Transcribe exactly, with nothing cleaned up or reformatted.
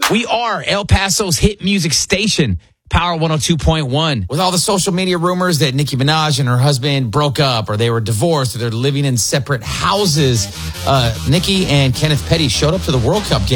We are El Paso's hit music station, Power one oh two point one. With all the social media rumors that Nicki Minaj and her husband broke up or they were divorced or they're living in separate houses, uh, Nicki and Kenneth Petty showed up to the World Cup game.